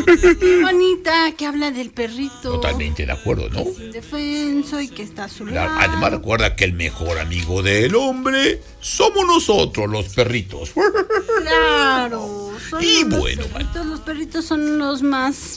Qué bonita, que habla del perrito. Totalmente de acuerdo, ¿no? Que es indefenso y que está a su lado. Además recuerda que el mejor amigo del hombre somos nosotros, los perritos. Claro. Y bueno, los perritos son los más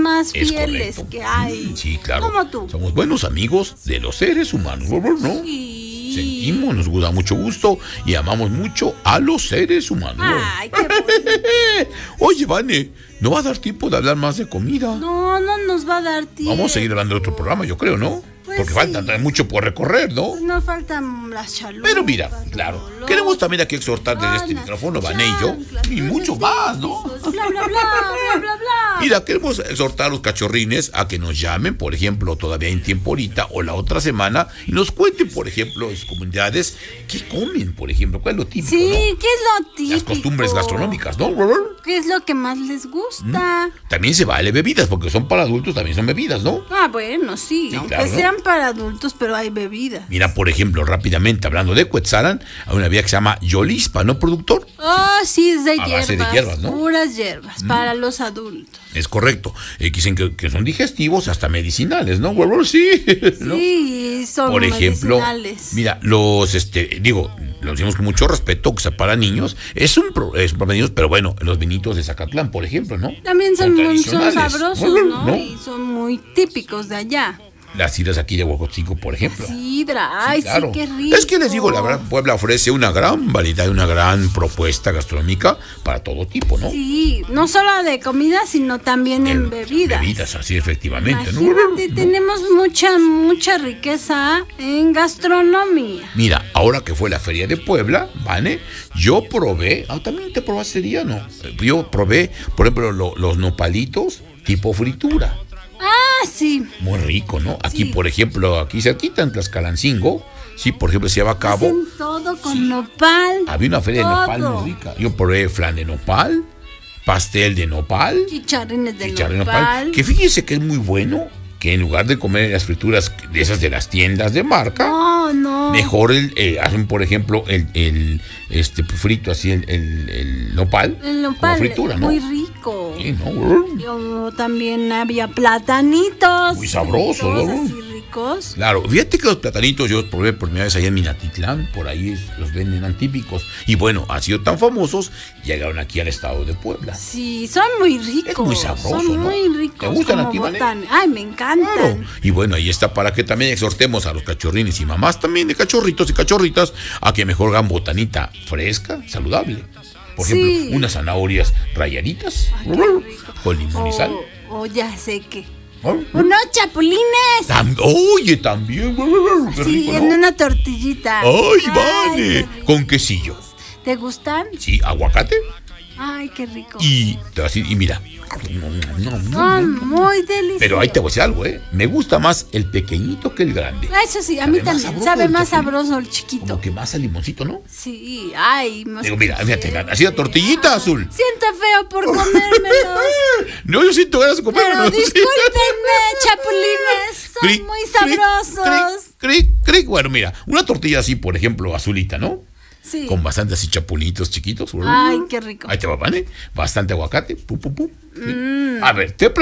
fieles correcto. que hay. Sí, claro. Como tú. Somos buenos amigos de los seres humanos, ¿no? Sí. Sentimos, nos da mucho gusto y amamos mucho a los seres humanos. Ay, qué bonito. Oye, Vane, ¿no va a dar tiempo de hablar más de comida? No nos va a dar tiempo. Vamos a seguir hablando de otro programa, yo creo, ¿no? Pues porque sí. falta mucho por recorrer, ¿no? Pues nos faltan las chalupas. Pero mira, claro, queremos también aquí exhortar desde este micrófono, Vane y yo, y mucho más, ¿no? Bla, bla, bla, bla, bla, bla. Mira, queremos exhortar a los cachorrines a que nos llamen, por ejemplo, todavía en tiempo ahorita o la otra semana, y nos cuenten, por ejemplo, en sus comunidades, qué comen, por ejemplo, cuál es lo típico, Sí, ¿no? ¿qué es lo típico? Las costumbres gastronómicas, ¿no? ¿Qué es lo que más les gusta? También se vale bebidas, porque son para adultos, también son bebidas, ¿no? Ah, bueno, sí, aunque claro, ¿no? sean para adultos, pero hay bebidas. Mira, por ejemplo, rápidamente, hablando de Cuetzalan, hay una bebida que se llama Yolispa, ¿no, productor? Oh, sí, es de A base de hierbas, ¿no? Puras hierbas, para los adultos. Es correcto. Dicen que son digestivos, hasta medicinales, ¿no? Bueno, sí. ¿no? Sí, son Por ejemplo, medicinales. mira, lo decimos con mucho respeto, que sea para niños, es un para niños, pero bueno, los vinitos de Zacatlán, por ejemplo, ¿no? También son tradicionales, sabrosos, ¿no? Y son muy típicos de allá. Las sidras aquí de Huejotzingo, por ejemplo. Sidra, ay, claro. sí, qué rico. Es que les digo, la verdad, Puebla ofrece una gran variedad y una gran propuesta gastronómica para todo tipo, ¿no? Sí, no solo de comida, sino también en bebidas. Bebidas, así efectivamente, ¿no? Imagínate, tenemos mucha riqueza en gastronomía. Mira, ahora que fue la feria de Puebla, ¿vale? Yo probé, también te probaste día, ¿no? Yo probé, por ejemplo, los nopalitos tipo fritura. Ah, sí. Muy rico, ¿no? Aquí, Sí. por ejemplo, aquí cerquita en Tlaxcalancingo, sí, por ejemplo, se lleva a cabo. Hacen todo con nopal. Había una feria de nopal muy rica. Yo probé flan de nopal, pastel de nopal, Chicharrines de chicharrón de nopal. que fíjese que es muy bueno, que en lugar de comer las frituras de esas de las tiendas de marca, No. mejor hacen, por ejemplo, el frito así, el nopal, El nopal, como fritura, ¿no? muy rico. Sí, ¿no? Yo también había platanitos. Muy sabrosos, fritos, ¿no? así ricos. Claro, fíjate que los platanitos yo los probé por primera vez allá en Minatitlán, por ahí los venden, eran típicos. Y bueno, han sido tan famosos, llegaron aquí al estado de Puebla. Sí, son muy ricos. Es muy sabroso, son ¿no? muy ricos. ¿Te gustan como a ti, Vane? Ay, me encantan. Claro. Y bueno, ahí está para que también exhortemos a los cachorrines y mamás también de cachorritos y cachorritas a que mejor hagan botanita fresca, saludable. Por Sí. ejemplo, unas zanahorias rayaditas Ay, qué rico. con limón y sal. O ya sé que. ¿No? Unos chapulines. Oye, también. Qué Sí, rico, en ¿no? una tortillita. ¡Ay, qué vale! rico. Con quesillo. ¿Te gustan? Sí, aguacate. Ay, qué rico. Y mira. Son muy deliciosos. Pero ahí te voy a decir algo, ¿eh? Me gusta más el pequeñito que el grande. Eso sí, a mí Sabe más también. sabroso Sabe el más chapulín. sabroso el chiquito. Como que más al limoncito, ¿no? Sí, ay, más. Digo, mira, fíjate, así la tortillita azul. Siento feo por comérmelos. No, yo siento ganas de comerlo. Pero discúlpenme, chapulines. Son muy sabrosos. Cric. Bueno, mira, una tortilla así, por ejemplo, azulita, ¿no? Sí. Con bastante así chapulitos chiquitos. Ay, qué rico. Ahí te va, ¿vale? Bastante aguacate. Pum. Sí. A ver, te